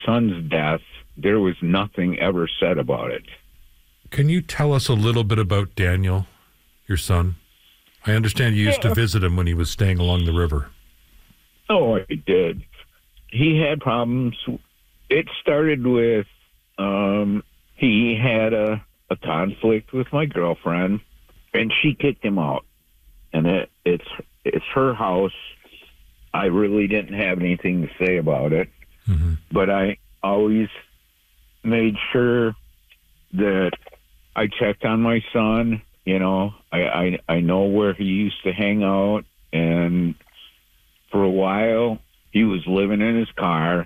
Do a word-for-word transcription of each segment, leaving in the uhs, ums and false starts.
son's death, there was nothing ever said about it. Can you tell us a little bit about Daniel, your son? I understand you used Yeah. to visit him when he was staying along the river. Oh, I did. He had problems. It started with um, he had a, a conflict with my girlfriend, and she kicked him out. And it, it's it's her house. I really didn't have anything to say about it, Mm-hmm. but I always made sure that I checked on my son. You know, I, I, I know where he used to hang out, and for a while he was living in his car,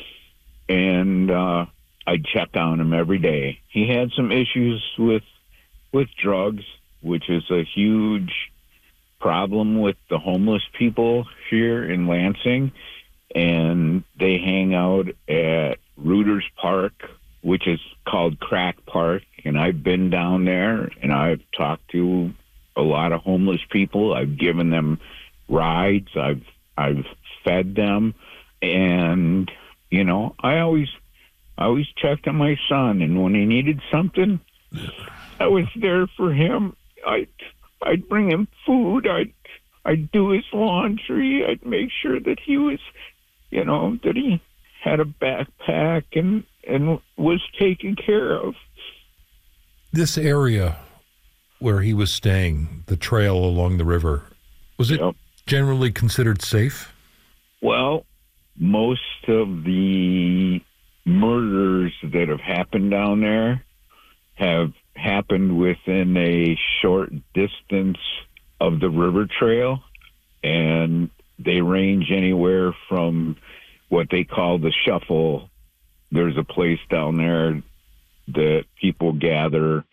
and uh, I checked on him every day. He had some issues with with drugs, which is a huge problem with the homeless people here in Lansing, and they hang out at Reuters Park, which is called Crack Park, and I've been down there, and I've talked to a lot of homeless people. I've given them rides. I've I've fed them, and you know, I always I always checked on my son, and when he needed something, I was there for him. I I'd bring him food. I'd I'd do his laundry. I'd make sure that he was, you know, that he had a backpack and and was taken care of. This area where he was staying, the trail along the river, was it Yep. generally considered safe? Well, most of the murders that have happened down there have happened within a short distance of the river trail, and they range anywhere from what they call the shuffle. There's a place down there that people gather,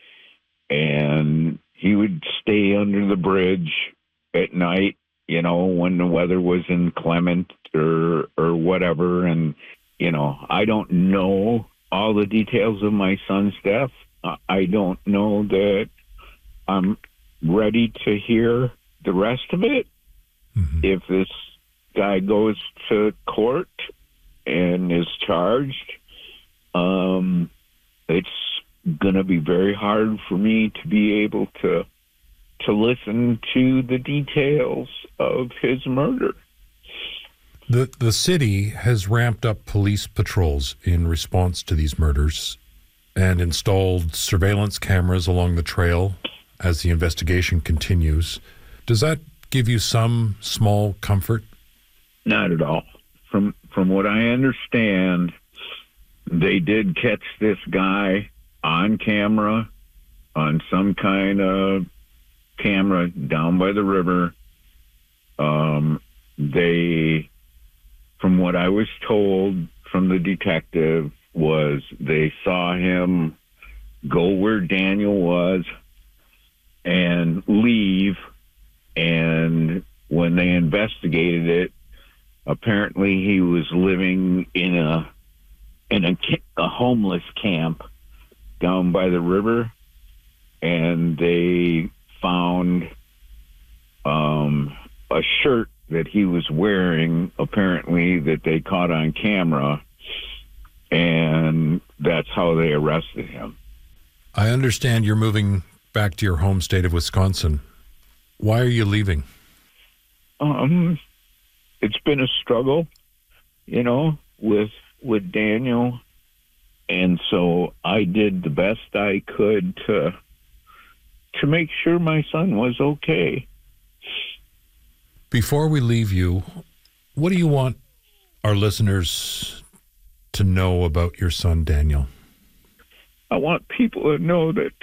and he would stay under the bridge at night, you know, when the weather was inclement or or whatever. And, you know, I don't know all the details of my son's death. I don't know that I'm ready to hear the rest of it. Mm-hmm. If this guy goes to court and is charged, um, it's going to be very hard for me to be able to to listen to the details of his murder. The the city has ramped up police patrols in response to these murders and installed surveillance cameras along the trail as the investigation continues. Does that give you some small comfort? Not at all. From from what I understand, they did catch this guy on camera, on some kind of camera down by the river. Um, they, from what I was told from the detective, was they saw him go where Daniel was and leave, and when they investigated it, apparently he was living in a in a, a homeless camp down by the river, and they found um, a shirt that he was wearing, apparently, that they caught on camera, and that's how they arrested him. I understand you're moving back to your home state of Wisconsin. Why are you leaving? Um, it's been a struggle, you know, with with Daniel, and so I did the best I could to to make sure my son was okay. Before we leave you, what do you want our listeners to know about your son, Daniel? I want people to know that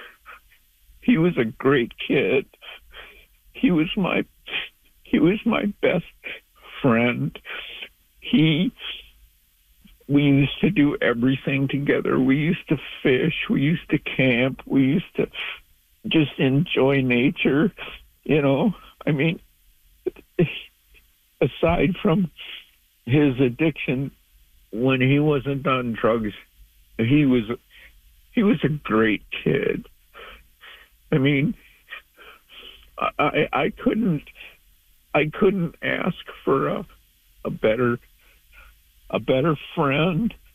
he was a great kid. He was my he was my best friend. He we used to do everything together. We used to fish, we used to camp, we used to just enjoy nature, you know. I mean, aside from his addiction, when he wasn't on drugs, he was he was a great kid. I mean, I I couldn't I couldn't ask for a a better a better friend.